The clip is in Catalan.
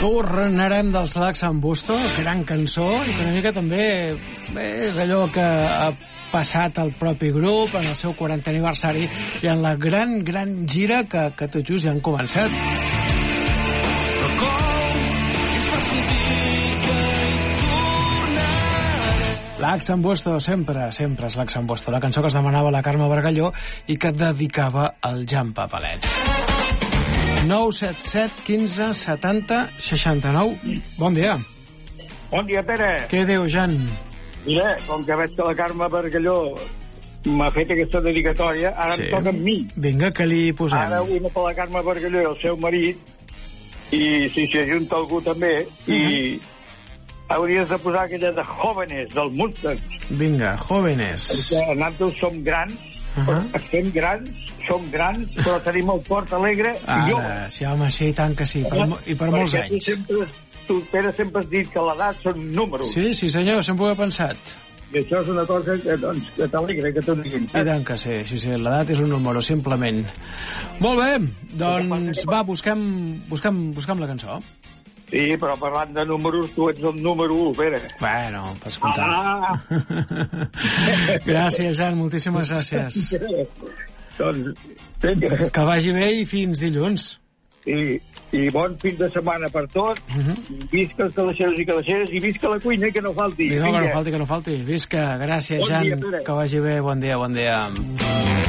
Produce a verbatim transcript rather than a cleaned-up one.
Tornarem dels Lacs en Busto, gran cançó, i que una mica també bé, és allò que ha passat el propi grup en el seu quarantè aniversari i en la gran, gran gira que, que tot just ja han començat. Lacs en Busto, sempre, sempre és Lacs en Busto, la cançó que es demanava la Carme Bargalló i que dedicava al Jan Papalet. nou set set quinze setanta seixanta-nou. Bon dia. Bon dia, Pere. Què diu, Jan? Mira, com que veig que la Carme Bargalló m'ha fet aquesta dedicatòria, ara sí. Em toca amb mi. Vinga, que li posem. Ara una per la Carme Bargalló i el seu marit, i si s'hi ajunta algú també, uh-huh. i hauries de posar aquella de Jóvenes, del Mustang. Vinga, Jóvenes. Perquè nosaltres som grans, uh-huh. estem grans, som grans, però tenim el port alegre i jo. Ara, sí, home, sí, tant que sí, per, i per molts Perquè anys. Tu, sempre, tu, Pere, sempre has dit que l'edat són números. Sí, sí, senyor, sempre ho he pensat. I això és una cosa que, doncs, que t'alegra, que t'ho diguin. I tant que sí, sí, sí, l'edat és un número, simplement. Molt bé, doncs va, busquem, busquem, busquem la cançó. Sí, però parlant de números, tu ets el número u, Pere. Bueno, pots comptar. Ah! Gràcies, Jan, moltíssimes gràcies. Doncs, vinga. Que vagi bé i fins dilluns. I, i bon fin de setmana per tot. Uh-huh. Visca els calaixeros i calaixeres i visca la cuina, que no falti. Vinga, que no falti, que no falti. Visca, gràcies, bon Jan, dia, Pere. que vagi bé, bon dia, bon dia.